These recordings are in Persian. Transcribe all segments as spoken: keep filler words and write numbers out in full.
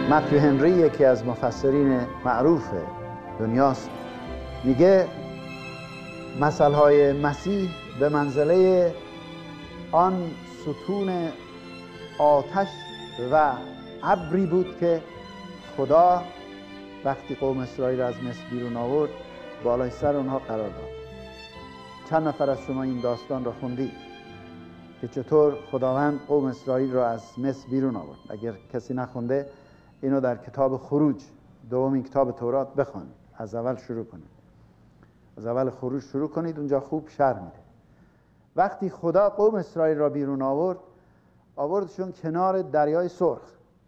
متیو هنری یکی از مفسرین معروف دنیاست، میگه مثلهای مسیح به منزله آن ستون آتش و ابری بود که خدا وقتی قوم اسرائیل از مصر بیرون آورد بالای سر اونها قرار داد. چند نفر از شما این داستان را خوندید که چطور خداوند قوم اسرائیل را از مصر بیرون آورد؟ اگر کسی نخونده اینو در کتاب خروج، دومین کتاب تورات، بخونید. از اول شروع کنید، از اول خروج شروع کنید، اونجا خوب شرح میده. وقتی خدا قوم اسرائیل را بیرون آورد، آوردشون کنار دریای سرخ.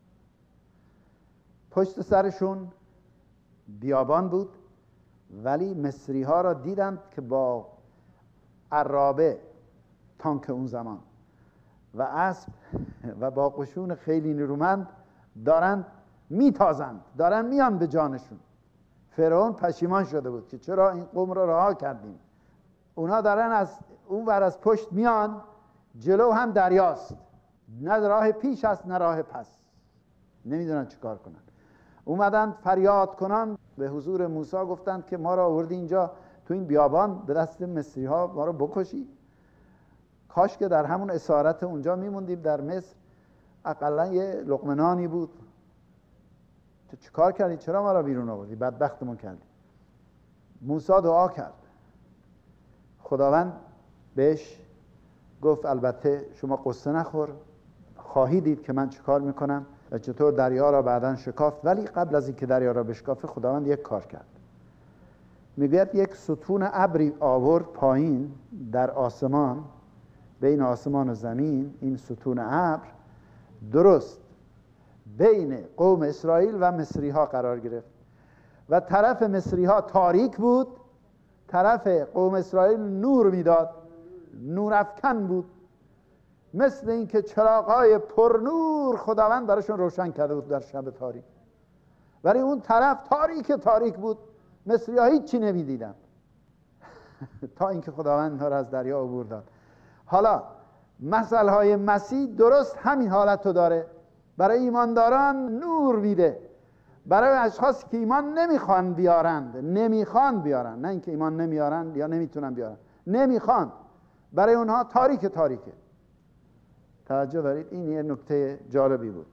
پشت سرشون بیابان بود، ولی مصری ها را دیدند که با عرابه، تانک اون زمان، و اسب و با قشون خیلی نیرومند دارند میتازند، دارن میان به جانشون. فرعون پشیمان شده بود که چرا این قوم را رها کردیم. اونا دارن از اون ور از پشت میان، جلو هم دریاست، نه راه پیش است نه راه پس، نمیدونن چیکار کنن. اومدن فریاد کنن به حضور موسی، گفتند که ما را آوردی اینجا تو این بیابان به دست مصری ها ما را بکشی. کاش که در همون اسارت اونجا میموندیم در مصر، اقلا یه لقمه نانی بود. تو چیکار کردی؟ چرا ما را بیرون آوردی؟ بدبختمون کردی. موسی دعا کرد، خداوند بهش گفت البته شما قصه نخور، خواهی دید که من چیکار میکنم و چطور دریا را بعداً شکافت. ولی قبل از اینکه دریا را بشکافه خداوند یک کار کرد. میگوید یک ستون ابری آورد پایین در آسمان، بین آسمان و زمین. این ستون ابر درست بین قوم اسرائیل و مصری ها قرار گرفت و طرف مصری ها تاریک بود، طرف قوم اسرائیل نور میداد، نور افکن بود، مثل این که چراغ‌های پرنور خداوند براشون روشن کرده بود در شب تاریک. ولی اون طرف تاریک تاریک بود، مصری ها هیچی نمیدیدن تا اینکه خداوند اینها را از دریا عبور داد. حالا مثلهای مسیح درست همین حالت رو داره. برای ایمانداران نور میده، برای اشخاصی که ایمان نمیخوان بیارند، نمیخوان بیارند، نه اینکه ایمان نمیارند یا نمیتونن بیارند، نمیخوان، برای اونها تاریک تاریکه. توجه دارید؟ این یه نکته جالبی بود.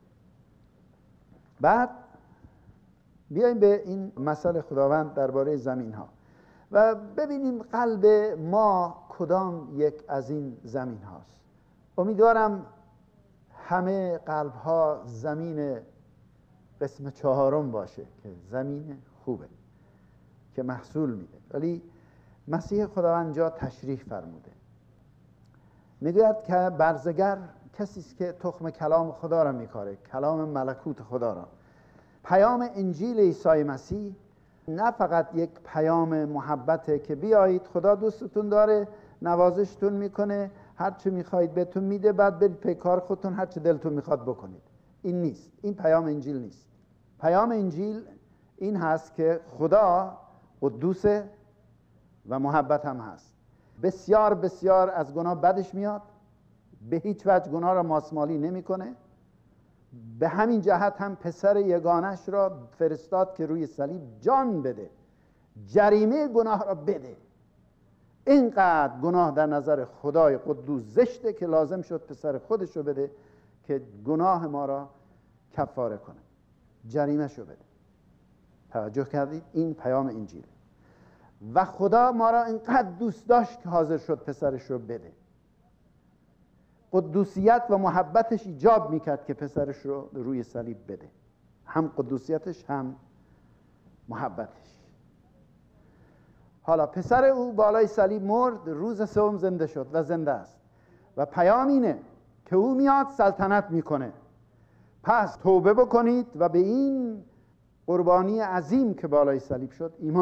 بعد بیایم به این مسئله خداوند درباره زمین ها و ببینیم قلب ما کدام یک از این زمین هاست. امیدوارم همه قلب ها زمین قسم چهارم باشه که زمین خوبه که محصول میده. ولی مسیح خداوند جا تشریح فرموده، میگوید که برزگر کسی است که تخم کلام خدا را میکاره، کلام ملکوت خدا را. پیام انجیل عیسی مسیح نه فقط یک پیام محبته که بیایید خدا دوستتون داره، نوازشتون میکنه، هر چی میخواید بهتون میده، بعد برید پی کار خودتون هر چی دلتون میخواد بکنید. این نیست، این پیام انجیل نیست. پیام انجیل این هست که خدا قدوسه و محبت هم هست. بسیار بسیار از گناه بدش میاد، به هیچ وجه گناه را ماسمالی نمیکنه. به همین جهت هم پسر یگانش را فرستاد که روی صلیب جان بده، جریمه گناه را بده. اینقدر گناه در نظر خدای قدوس زشته که لازم شد پسر خودش رو بده که گناه ما را کفاره کنه، جریمه شو بده. توجه کردید؟ این پیام انجیل. و خدا ما را اینقدر دوست داشت که حاضر شد پسرش رو بده. قدوسیت و محبتش ایجاب میکرد که پسرش رو روی صلیب بده، هم قدوسیتش هم محبتش. حالا پسر او بالای صلیب مرد، روز سوم زنده شد و زنده است و پیام اینه که او میاد سلطنت میکنه. پس توبه بکنید و به این قربانی عظیم که بالای صلیب شد ایمان